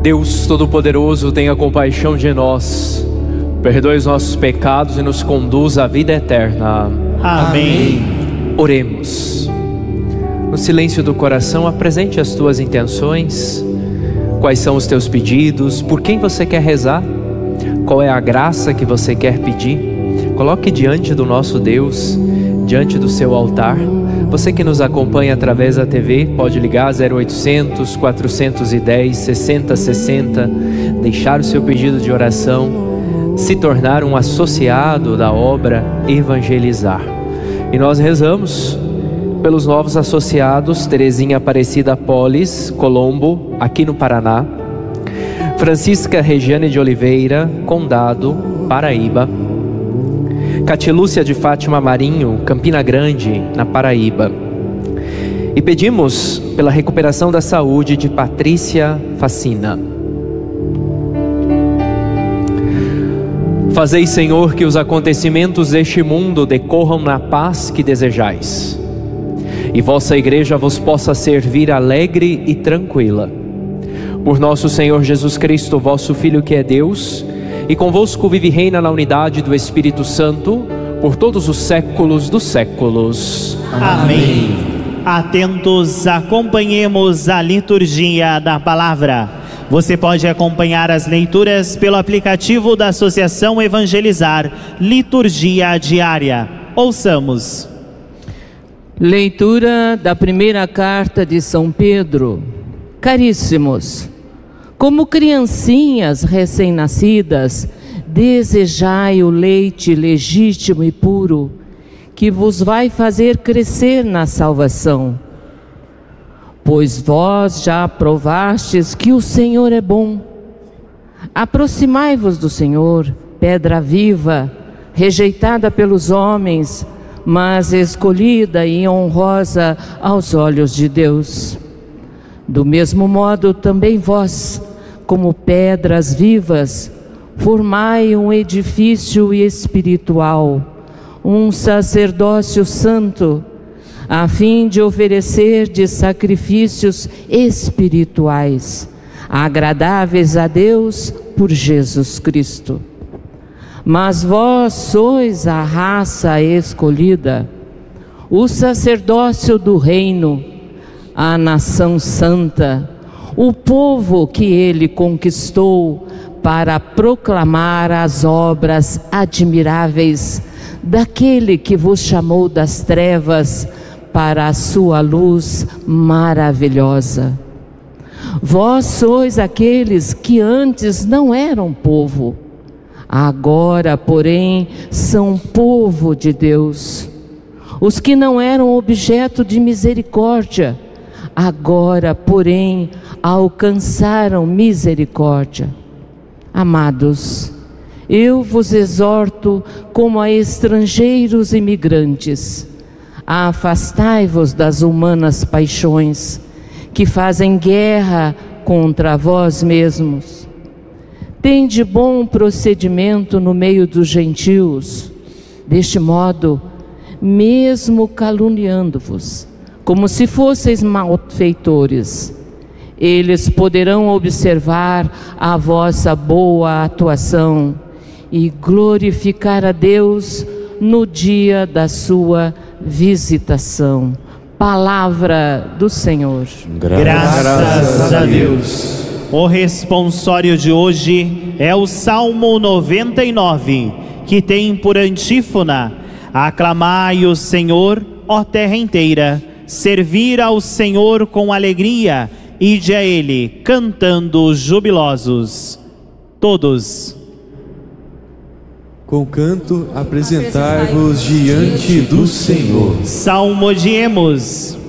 Deus Todo-Poderoso, tenha compaixão de nós, perdoe os nossos pecados e nos conduz à vida eterna. Amém. Oremos. No silêncio do coração, apresente as tuas intenções. Quais são os teus pedidos? Por quem você quer rezar? Qual é a graça que você quer pedir? Coloque diante do nosso Deus, diante do seu altar. Você que nos acompanha através da TV, pode ligar 0800 410 6060, deixar o seu pedido de oração, se tornar um associado da obra Evangelizar. E nós rezamos pelos novos associados: Terezinha Aparecida Polis, Colombo, aqui no Paraná; Francisca Regiane de Oliveira, Condado, Paraíba; Catilúcia de Fátima Marinho, Campina Grande, na Paraíba. E pedimos pela recuperação da saúde de Patrícia Facina. Fazei, Senhor, que os acontecimentos deste mundo decorram na paz que desejais, e vossa Igreja vos possa servir alegre e tranquila. Por nosso Senhor Jesus Cristo, vosso Filho, que é Deus, e convosco vive e reina na unidade do Espírito Santo, por todos os séculos dos séculos. Amém. Atentos, acompanhemos a liturgia da palavra. Você pode acompanhar as leituras pelo aplicativo da Associação Evangelizar, Liturgia Diária. Ouçamos. Leitura da primeira carta de São Pedro. Caríssimos, como criancinhas recém-nascidas, desejai o leite legítimo e puro, que vos vai fazer crescer na salvação. Pois vós já provastes que o Senhor é bom. Aproximai-vos do Senhor, pedra viva, rejeitada pelos homens, mas escolhida e honrosa aos olhos de Deus. Do mesmo modo também vós, como pedras vivas, formai um edifício espiritual, um sacerdócio santo, a fim de oferecer de sacrifícios espirituais, agradáveis a Deus por Jesus Cristo. Mas vós sois a raça escolhida, o sacerdócio do reino, a nação santa, o povo que ele conquistou para proclamar as obras admiráveis daquele que vos chamou das trevas para a sua luz maravilhosa. Vós sois aqueles que antes não eram povo, agora, porém, são povo de Deus. Os que não eram objeto de misericórdia, agora, porém, alcançaram misericórdia. Amados, eu vos exorto como a estrangeiros e imigrantes: afastai-vos das humanas paixões que fazem guerra contra vós mesmos. Tende bom procedimento no meio dos gentios. Deste modo, mesmo caluniando-vos, como se fosseis malfeitores, eles poderão observar a vossa boa atuação e glorificar a Deus no dia da sua visitação. Palavra do Senhor. Graças a Deus. O responsório de hoje é o Salmo 99, que tem por antífona: aclamai o Senhor, ó terra inteira, servir ao Senhor com alegria, ide a Ele cantando jubilosos. Todos. Com canto apresentai-vos diante do Senhor. Salmodiemos.